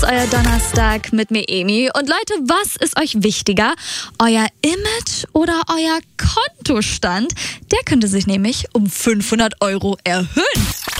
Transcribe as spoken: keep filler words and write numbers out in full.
Euer Donnerstag mit mir, Emi. Und Leute, was ist euch wichtiger? Euer Image oder euer Kontostand? Der könnte sich nämlich um fünfhundert Euro erhöhen.